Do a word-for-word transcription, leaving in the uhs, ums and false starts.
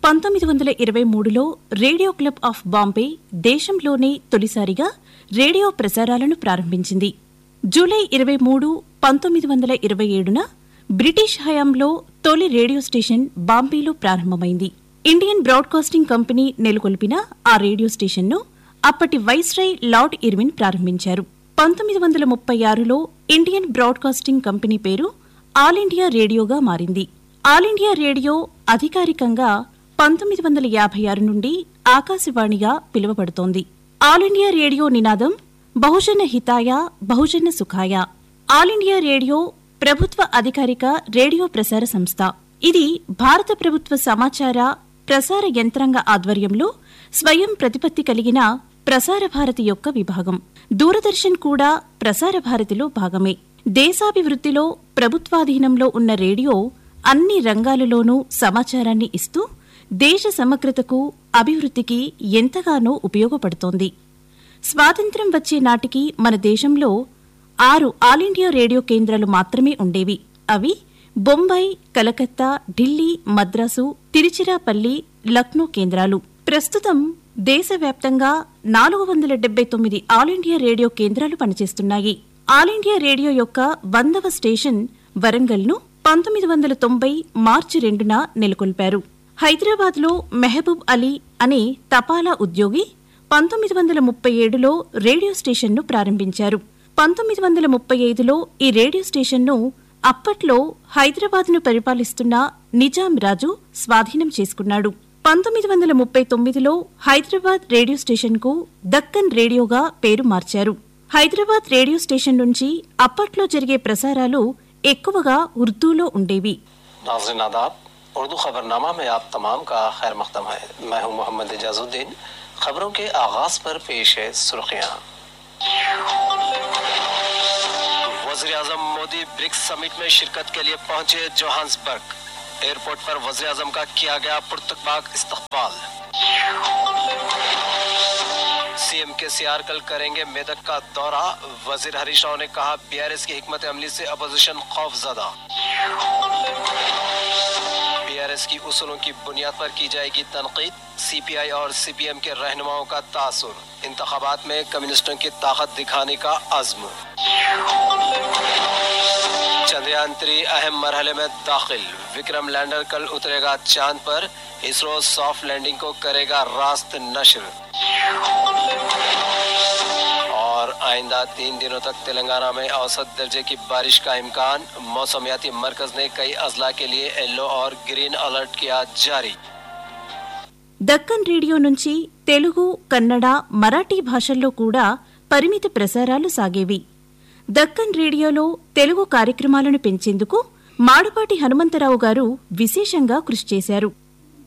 పంతొమ్మిది వందల ఇరవై మూడులో రేడియో క్లబ్ ఆఫ్ బాంబే దేశంలోనే తొలిసారిగా రేడియో ప్రసారాలను ప్రారంభించింది. జూలై ఇరవై మూడు పంతొమ్మిది వందల ఇరవై ఏడున బ్రిటిష్ హయాంలో తొలి రేడియో స్టేషన్ బాంబేలో ప్రారంభమైంది. ఇండియన్ బ్రాడ్కాస్టింగ్ కంపెనీ నెలకొల్పిన ఆ రేడియో స్టేషన్ను అప్పటి వైస్రాయ్ లార్డ్ ఇర్విన్ ప్రారంభించారు. పంతొమ్మిది వందల ముప్పై ఆరులో ఇండియన్ బ్రాడ్కాస్టింగ్ కంపెనీ పేరు ఆల్ ఇండియా రేడియోగా మారింది. ఆల్ ఇండియా రేడియో అధికారికంగా పంతొమ్మిది వందల యాభై ఆరు నుండి ఆకాశవాణిగా పిలువబడుతోంది. ఆల్ ఇండియా రేడియో నినాదం బహుజన హితాయ బహుజన సుఖాయ. ఆల్ ఇండియా రేడియో ప్రభుత్వ అధికారిక రేడియో ప్రసార సంస్థ. ఇది భారత ప్రభుత్వ సమాచార ప్రసార యంత్రాంగ ఆధ్వర్యంలో స్వయం ప్రతిపత్తి కలిగిన ప్రసార భారతి యొక్క విభాగం. దూరదర్శన్ కూడా ప్రసార భారతిలో భాగమే. దేశాభివృద్ధిలో ప్రభుత్వాధీనంలో ఉన్న రేడియో అన్ని రంగాలలోనూ సమాచారాన్ని ఇస్తూ దేశ సమగ్రతకు అభివృద్ధికి ఎంతగానో ఉపయోగపడుతోంది. స్వాతంత్ర్యం వచ్చే నాటికి మన దేశంలో ఆరు ఆల్ ఇండియా రేడియో కేంద్రాలు మాత్రమే ఉండేవి. అవి బొంబాయి, కలకత్తా, ఢిల్లీ, మద్రాసు, తిరుచిరాపల్లి, లక్నో కేంద్రాలు. ప్రస్తుతం దేశవ్యాప్తంగా నాలుగు వందల డెబ్బై తొమ్మిది ఆల్ ఇండియా రేడియో కేంద్రాలు పనిచేస్తున్నాయి. ఆల్ ఇండియా రేడియో యొక్క వందవ స్టేషన్ వరంగల్ను పంతొమ్మిది వందల తొంభై మార్చి రెండున నెలకొల్పారు. హైదరాబాద్లో మెహబూబ్ అలీ అనే తపాలా ఉద్యోగి పంతొమ్మిది వందల ముప్పై ఏడులో రేడియో స్టేషన్ను ప్రారంభించారు. పంతొమ్మిది వందల ముప్పై ఐదులో ఈ రేడియో స్టేషన్ను అప్పట్లో హైదరాబాద్ను పరిపాలిస్తున్న నిజాం రాజు స్వాధీనం చేసుకున్నాడు. పంతొమ్మిది వందల ముప్పై తొమ్మిదిలో హైదరాబాద్ రేడియో స్టేషన్కు దక్కన్ రేడియోగా పేరు మార్చారు. హైదరాబాద్ రేడియో స్టేషన్ నుంచి అప్పట్లో జరిగే ప్రసారాలు ఎక్కువగా ఉర్దూలో ఉండేవి. उर्दू खबरनामा में आप तमाम का खैर मक़दम है। मैं हूं मोहम्मद इजाजुद्दीन। खबरों के आगाज पर पेश है सुर्खियां। वज़ीर-ए-आज़म मोदी ब्रिक्स समिट में शिरकत के लिए पहुंचे जोहान्सबर्ग। एयरपोर्ट पर वज़ीर-ए-आज़म का किया गया पुरतकबाक इस्तक़बाल। सीएम के सीआर कल करेंगे मेदक का दौरा। वज़ीर हरीश राव ने कहा बीआरएस की हिकमत अमली से अपोजिशन खौफज़दा। बीआरएस की उसूलों की बुनियाद पर की जाएगी तनकीद। सीपीआई और सीपीएम के रहनुमाओं का तासुर। इंतखाबात में कम्युनिस्टों की ताकत दिखाने का अज़्म। चंद्रयान थ्री अहम मरहले में दाखिल। विक्रम लैंडर कल उतरेगा चांद पर। इसरो सॉफ्ट लैंडिंग को करेगा रास्त नश्र। और आइंदा तीन दिनों तक तेलंगाना में औसत दर्जे की बारिश का इम्कान। मौसमियाती मरकज ने कई अजला के लिए येलो और ग्रीन अलर्ट किया जारी। దక్కన్ రేడియో నుంచి తెలుగు, కన్నడ, మరాఠీ భాషల్లో కూడా పరిమిత ప్రసారాలు సాగేవి. దక్కన్ రేడియోలో తెలుగు కార్యక్రమాలను పెంచేందుకు మాడుపాటి హనుమంతరావు గారు విశేషంగా కృషి చేశారు.